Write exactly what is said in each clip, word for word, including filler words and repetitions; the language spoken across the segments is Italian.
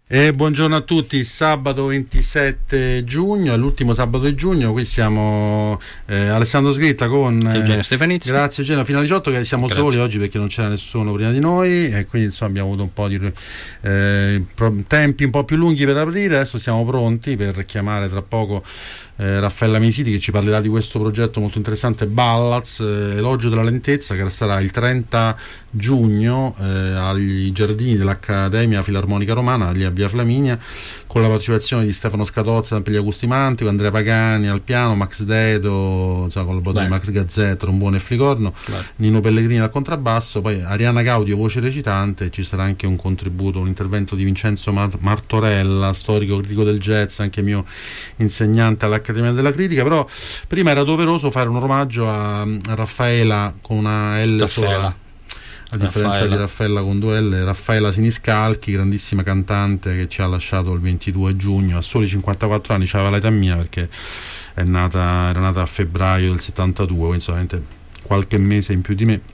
E buongiorno a tutti, sabato ventisette giugno, è l'ultimo sabato di giugno, qui siamo eh, Alessandro Sgritta con eh, Eugenio Stefanizzi. Grazie Eugenio, fino alle diciotto, che siamo Grazie. soli oggi perché non c'era nessuno prima di noi e quindi insomma abbiamo avuto un po' di eh, tempi un po' più lunghi per aprire. Adesso siamo pronti per chiamare tra poco Eh, Raffaella Misiti, che ci parlerà di questo progetto molto interessante, Ballads, eh, Elogio della lentezza, che sarà il trenta giugno eh, agli giardini dell'Accademia Filarmonica Romana, lì a Via Flaminia, con la partecipazione di Stefano Scatozza per gli acustic mantico, Andrea Pagani al piano, Max Dedo, insomma, con il botto di Max Gazzetta, trombone e flicorno, Beh. Nino Pellegrini al contrabbasso, poi Arianna Gaudio voce recitante. Ci sarà anche un contributo, un intervento di Vincenzo Martorella, storico critico del jazz, anche mio insegnante all'Accademia della Critica. Però prima era doveroso fare un omaggio a, a Raffaela con una L Raffaela. sola, a differenza Raffaella. di Raffaella con due L. Raffaela Siniscalchi, grandissima cantante che ci ha lasciato il ventidue giugno a soli cinquantaquattro anni, c'aveva l'età mia perché è nata, era nata a febbraio del settantadue, quindi solamente qualche mese in più di me.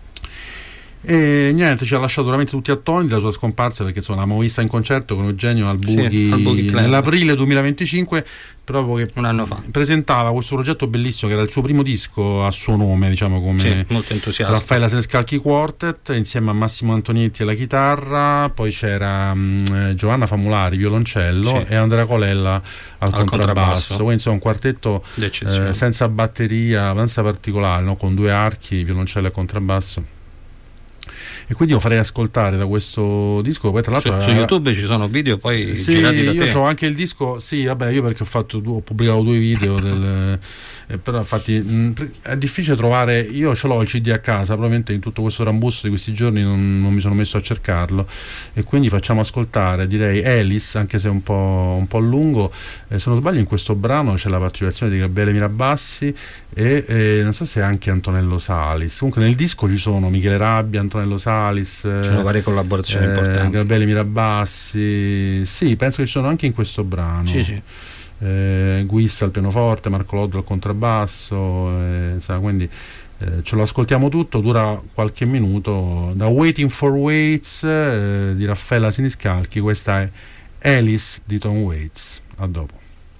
E niente, ci ha lasciato veramente tutti attoniti la sua scomparsa, perché insomma l'abbiamo vista in concerto con Eugenio al Bughi, sì, al Bughi nell'aprile duemilaventicinque, proprio che un anno fa presentava questo progetto bellissimo che era il suo primo disco a suo nome, diciamo, come sì, molto entusiasta. Raffaella Siniscalchi Quartet insieme a Massimo Antonietti alla chitarra, poi c'era mh, Giovanna Famulari violoncello, sì, e Andrea Colella al, al contrabbasso, contrabbasso. Quindi insomma un quartetto eh, senza batteria, senza particolare, no? Con due archi, violoncello e contrabbasso. E quindi lo farei ascoltare da questo disco. Poi tra l'altro su, su YouTube ci sono video poi sì, girati da te. Io ho anche il disco, sì, vabbè, io perché ho fatto ho pubblicato due video del, eh, però infatti mh, è difficile trovare, io ce l'ho il C D a casa, probabilmente in tutto questo rambusto di questi giorni non, non mi sono messo a cercarlo, e quindi facciamo ascoltare, direi, Alice, anche se è un po', un po' lungo. Eh, se non sbaglio in questo brano c'è la partecipazione di Gabriele Mirabassi e eh, non so se anche Antonello Salis. Comunque nel disco ci sono Michele Rabbia, Antonello Salis, ci sono varie collaborazioni eh, importanti, Gabriele Mirabassi, sì, penso che ci sono anche in questo brano, sì, sì. Eh, Guissa al pianoforte, Marco Loddo al contrabbasso, eh, sa, quindi eh, ce lo ascoltiamo tutto, dura qualche minuto, da Waiting for Waits eh, di Raffaella Siniscalchi. Questa è Alice di Tom Waits. A dopo.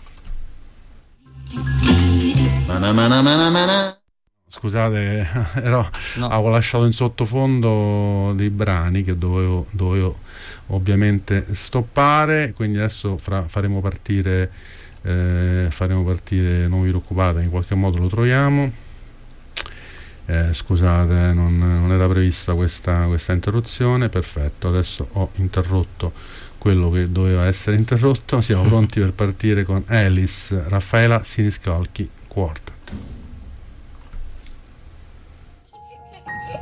Mana, mana, mana, mana. Scusate, ero, no. avevo lasciato in sottofondo dei brani che dovevo, dovevo ovviamente stoppare, quindi adesso fra, faremo partire eh, faremo partire, non vi preoccupate, in qualche modo lo troviamo. Eh, scusate, non, non era prevista questa, questa interruzione. Perfetto, adesso ho interrotto quello che doveva essere interrotto. Siamo pronti per partire con Alice, Raffaella Siniscalchi Quartet.